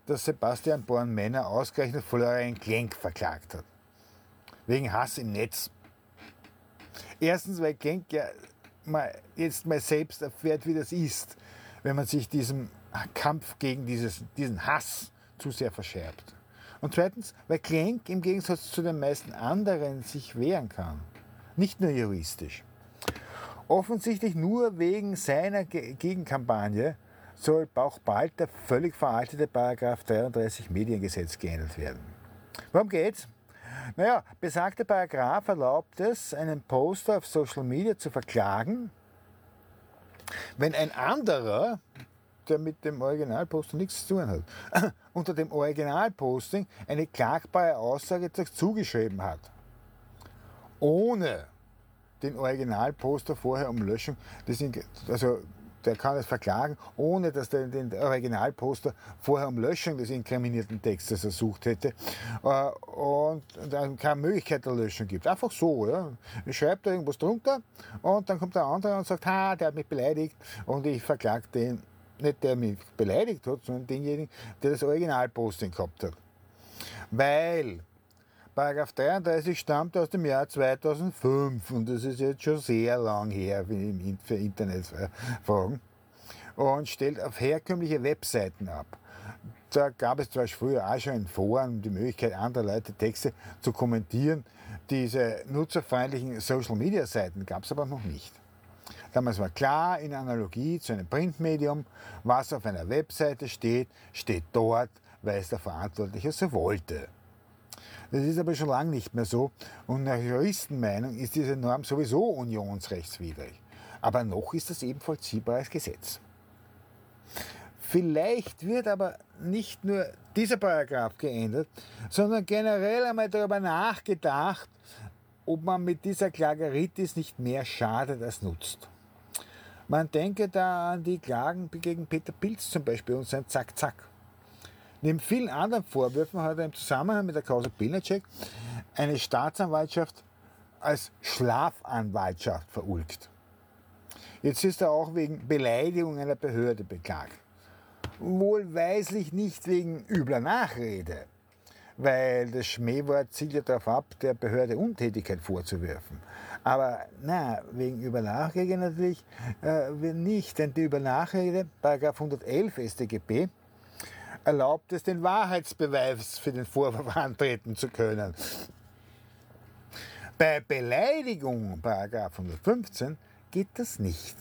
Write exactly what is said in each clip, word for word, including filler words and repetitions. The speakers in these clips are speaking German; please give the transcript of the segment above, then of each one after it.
dass Sebastian Born-Männer ausgerechnet Florian Klenk verklagt hat. Wegen Hass im Netz. Erstens, weil Klenk ja mal, jetzt mal selbst erfährt, wie das ist, wenn man sich diesem Kampf gegen dieses, diesen Hass zu sehr verschärft. Und zweitens, weil Klenk im Gegensatz zu den meisten anderen sich wehren kann. Nicht nur juristisch. Offensichtlich nur wegen seiner Gegenkampagne soll auch bald der völlig veraltete Paragraph dreiunddreißig Mediengesetz geändert werden. Worum geht's? Naja, besagter Paragraph erlaubt es, einen Poster auf Social Media zu verklagen, wenn ein anderer, der mit dem Originalposting nichts zu tun hat, unter dem Originalposting eine klagbare Aussage zugeschrieben hat, ohne den Originalposter vorher um Löschung, das also der kann es verklagen, ohne dass der den Originalposter vorher um Löschung des inkriminierten Textes ersucht hätte und dann keine Möglichkeit der Löschung gibt. Einfach so, ja. Ich schreibe da irgendwas drunter und dann kommt der andere und sagt, ha, der hat mich beleidigt und ich verklage den, nicht der mich beleidigt hat, sondern denjenigen, der das Originalposting gehabt hat. Weil Paragraph dreiunddreißig stammt aus dem Jahr zweitausendfünf und das ist jetzt schon sehr lang her für Internetfragen und stellt auf herkömmliche Webseiten ab. Da gab es zwar früher auch schon in Foren die Möglichkeit, andere Leute Texte zu kommentieren. Diese nutzerfreundlichen Social-Media-Seiten gab es aber noch nicht. Damals war klar, in Analogie zu einem Printmedium, was auf einer Webseite steht, steht dort, weil es der Verantwortliche so wollte. Das ist aber schon lange nicht mehr so und nach Juristenmeinung ist diese Norm sowieso unionsrechtswidrig. Aber noch ist das eben vollziehbares Gesetz. Vielleicht wird aber nicht nur dieser Paragraph geändert, sondern generell einmal darüber nachgedacht, ob man mit dieser Klageritis nicht mehr schadet als nutzt. Man denke da an die Klagen gegen Peter Pilz zum Beispiel und sein Zack-Zack. Neben vielen anderen Vorwürfen hat er im Zusammenhang mit der Causa Pilnacek eine Staatsanwaltschaft als Schlafanwaltschaft verulgt. Jetzt ist er auch wegen Beleidigung einer Behörde beklagt. Wohlweislich nicht wegen übler Nachrede, weil das Schmähwort zielt ja darauf ab, der Behörde Untätigkeit vorzuwerfen. Aber na, wegen Übernachrede natürlich äh, nicht, denn die Übernachrede, Paragraph hundertelf S t G B, erlaubt es, den Wahrheitsbeweis für den Vorwurf antreten zu können. Bei Beleidigung, Paragraph hundertfünfzehn, geht das nicht.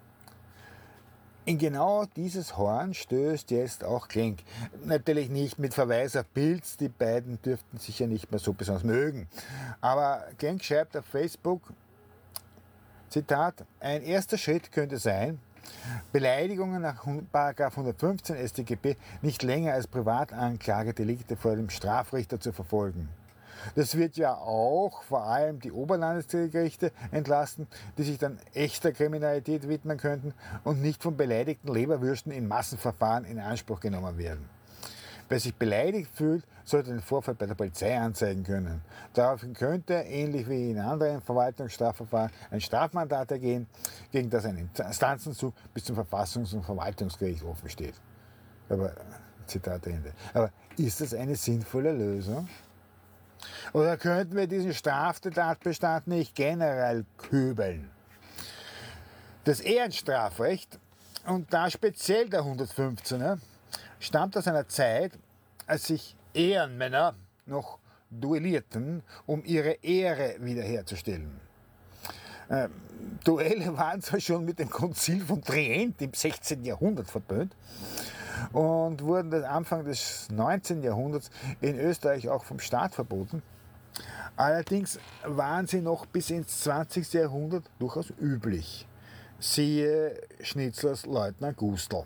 In genau dieses Horn stößt jetzt auch Klenk. Natürlich nicht mit Verweis auf Pilz, die beiden dürften sich ja nicht mehr so besonders mögen. Aber Klenk schreibt auf Facebook, Zitat, ein erster Schritt könnte sein, Beleidigungen nach Paragraph hundertfünfzehn S t G B nicht länger als Privatanklagedelikte vor dem Strafrichter zu verfolgen. Das wird ja auch vor allem die Oberlandesgerichte entlasten, die sich dann echter Kriminalität widmen könnten und nicht von beleidigten Leberwürsten in Massenverfahren in Anspruch genommen werden. Wer sich beleidigt fühlt, sollte den Vorfall bei der Polizei anzeigen können. Daraufhin könnte, ähnlich wie in anderen Verwaltungsstrafverfahren, ein Strafmandat ergehen, gegen das ein Instanzenzug bis zum Verfassungs- und Verwaltungsgericht offen steht. Aber, Zitat Ende. Aber ist das eine sinnvolle Lösung? Oder könnten wir diesen Straftatbestand nicht generell kübeln? Das Ehrenstrafrecht, und da speziell der hundertfünfzehner, stammt aus einer Zeit, als sich Ehrenmänner noch duellierten, um ihre Ehre wiederherzustellen. Ähm, Duelle waren zwar schon mit dem Konzil von Trient im sechzehnten Jahrhundert verböhnt und wurden das Anfang des neunzehnten Jahrhunderts in Österreich auch vom Staat verboten. Allerdings waren sie noch bis ins zwanzigste Jahrhundert durchaus üblich. Siehe Schnitzlers Leutnant Gustl.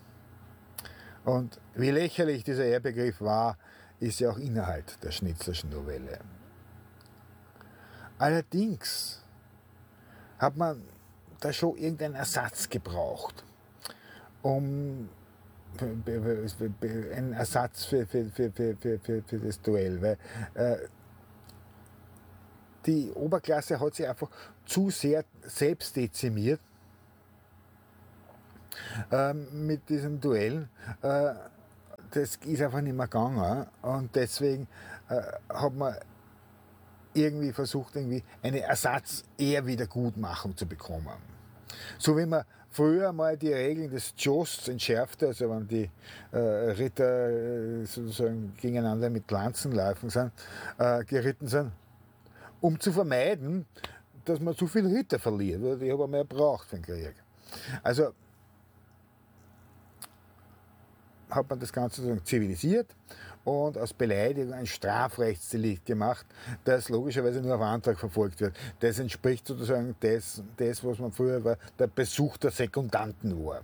Und wie lächerlich dieser Ehrbegriff war, ist ja auch Inhalt der Schnitzlerschen Novelle. Allerdings hat man da schon irgendeinen Ersatz gebraucht, um einen Ersatz für, für, für, für, für, für das Duell, weil äh, die Oberklasse hat sich einfach zu sehr selbst dezimiert ähm, mit diesen Duellen. Äh, das ist einfach nicht mehr gegangen. Und deswegen äh, hat man irgendwie versucht, irgendwie eine Ersatz-Ehrwiedergutmachung zu bekommen. So wie man früher mal die Regeln des Josts entschärfte, also wenn die äh, Ritter äh, sozusagen gegeneinander mit Lanzen laufen sind, äh, geritten sind, um zu vermeiden, dass man zu viele Ritter verliert, weil die haben wir ja braucht für den Krieg. Also hat man das Ganze sozusagen zivilisiert und aus Beleidigung ein Strafrechtsdelikt gemacht, das logischerweise nur auf Antrag verfolgt wird. Das entspricht sozusagen das, das was man früher war, der Besuch der Sekundanten war.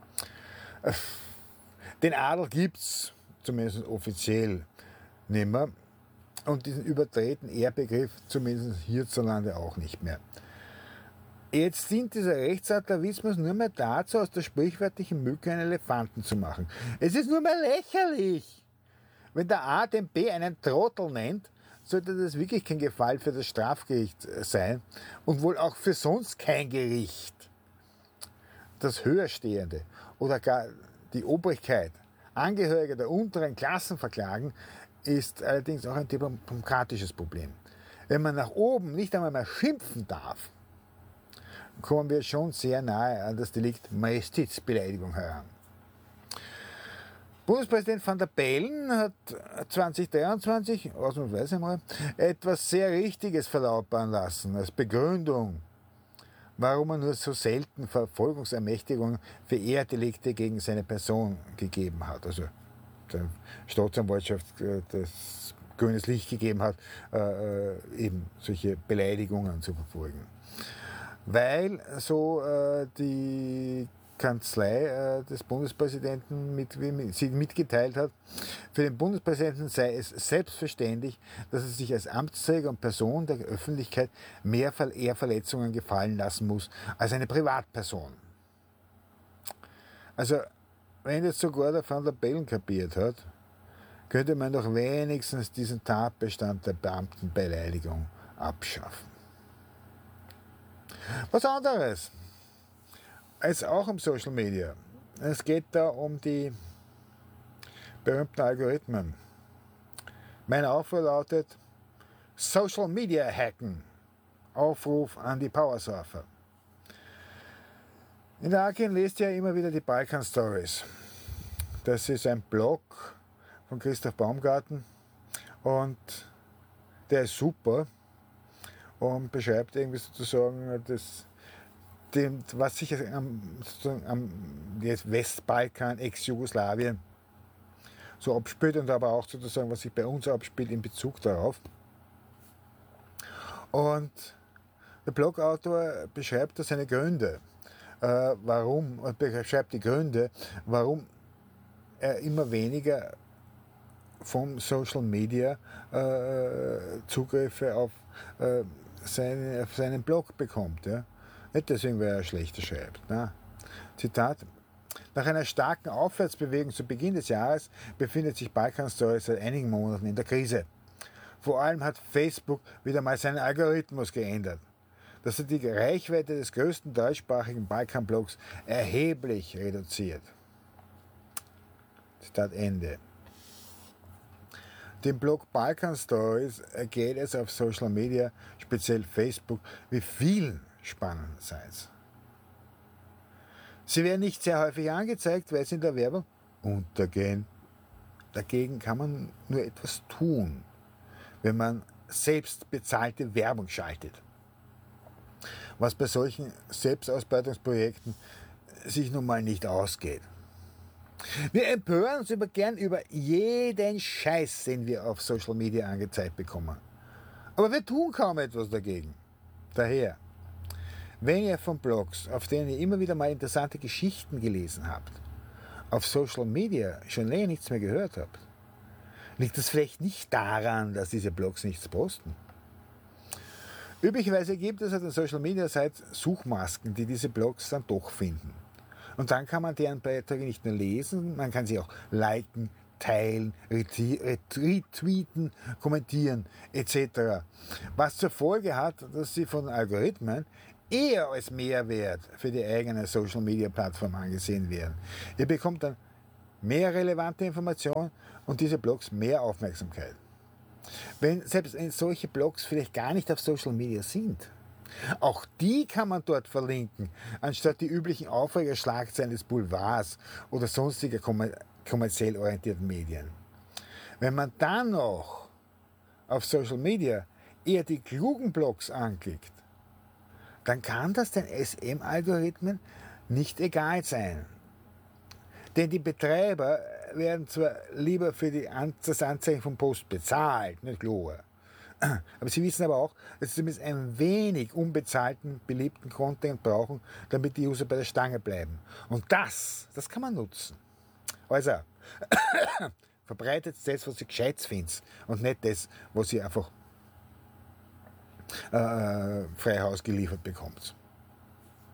Den Adel gibt es, zumindest offiziell, nicht mehr. Und diesen übertreten Ehrbegriff zumindest hierzulande auch nicht mehr. Jetzt dient dieser Rechtsatavismus nur mehr dazu, aus der sprichwörtlichen Mücke einen Elefanten zu machen. Es ist nur mehr lächerlich. Wenn der A den B einen Trottel nennt, sollte das wirklich kein Gefall für das Strafgericht sein und wohl auch für sonst kein Gericht. Das Höherstehende oder gar die Obrigkeit Angehörige der unteren Klassen verklagen, ist allerdings auch ein demokratisches Problem. Wenn man nach oben nicht einmal mehr schimpfen darf, kommen wir schon sehr nahe an das Delikt Majestätsbeleidigung heran. Bundespräsident Van der Bellen hat zwanzig dreiundzwanzig, ausnahmsweise mal, etwas sehr Richtiges verlautbaren lassen als Begründung, warum er nur so selten Verfolgungsermächtigungen für Ehrdelikte gegen seine Person gegeben hat. Also der Staatsanwaltschaft das grünes Licht gegeben hat, äh, eben solche Beleidigungen zu verfolgen. Weil so äh, die Kanzlei äh, des Bundespräsidenten mit, wie sie mitgeteilt hat, für den Bundespräsidenten sei es selbstverständlich, dass er sich als Amtsträger und Person der Öffentlichkeit mehr Ehrverletzungen gefallen lassen muss als eine Privatperson. Also, wenn jetzt sogar der Van der Bellen kapiert hat, könnte man doch wenigstens diesen Tatbestand der Beamtenbeleidigung abschaffen. Was anderes, als auch um Social Media. Es geht da um die berühmten Algorithmen. Mein Aufruf lautet Social Media hacken. Aufruf an die Powersurfer. In der Akin lest ihr ja immer wieder die Balkan Stories. Das ist ein Blog von Christoph Baumgarten und der ist super und beschreibt irgendwie sozusagen das, dem, was sich am, am Westbalkan, Ex-Jugoslawien so abspielt und aber auch sozusagen, was sich bei uns abspielt in Bezug darauf. Und der Blogautor beschreibt da seine Gründe, äh, warum, und beschreibt die Gründe, warum er immer weniger vom Social Media äh, Zugriffe auf, äh, seine, auf seinen Blog bekommt. Ja? Nicht deswegen, weil er schlechter schreibt. Ne? Zitat: Nach einer starken Aufwärtsbewegung zu Beginn des Jahres befindet sich Balkan Stories seit einigen Monaten in der Krise. Vor allem hat Facebook wieder mal seinen Algorithmus geändert. Das hat die Reichweite des größten deutschsprachigen Balkan-Blogs erheblich reduziert. Zitat Ende. Dem Blog Balkan Stories geht es auf Social Media, speziell Facebook, wie vielen spannenden Sites. Sie werden nicht sehr häufig angezeigt, weil sie in der Werbung untergehen. Dagegen kann man nur etwas tun, wenn man selbst bezahlte Werbung schaltet. Was bei solchen Selbstausbeutungsprojekten sich nun mal nicht ausgeht. Wir empören uns über, gern über jeden Scheiß, den wir auf Social Media angezeigt bekommen. Aber wir tun kaum etwas dagegen. Daher, wenn ihr von Blogs, auf denen ihr immer wieder mal interessante Geschichten gelesen habt, auf Social Media schon länger nichts mehr gehört habt, liegt das vielleicht nicht daran, dass diese Blogs nichts posten. Üblicherweise gibt es auf den Social Media Sites Suchmasken, die diese Blogs dann doch finden. Und dann kann man deren Beiträge nicht nur lesen, man kann sie auch liken, teilen, retweeten, kommentieren et cetera. Was zur Folge hat, dass sie von Algorithmen eher als Mehrwert für die eigene Social-Media-Plattform angesehen werden. Ihr bekommt dann mehr relevante Informationen und diese Blogs mehr Aufmerksamkeit. Wenn selbst wenn solche Blogs vielleicht gar nicht auf Social Media sind, auch die kann man dort verlinken, anstatt die üblichen Aufregerschlagzeilen des Boulevards oder sonstiger kommerziell orientierten Medien. Wenn man dann noch auf Social Media eher die klugen Blogs anklickt, dann kann das den S M-Algorithmen nicht egal sein. Denn die Betreiber werden zwar lieber für die An- das Anzeigen vom Post bezahlt, nicht klar. Aber sie wissen aber auch, dass sie zumindest ein wenig unbezahlten, beliebten Content brauchen, damit die User bei der Stange bleiben. Und das, das kann man nutzen. Also, verbreitet das, was ihr gescheit findet und nicht das, was ihr einfach äh, frei Haus geliefert bekommt.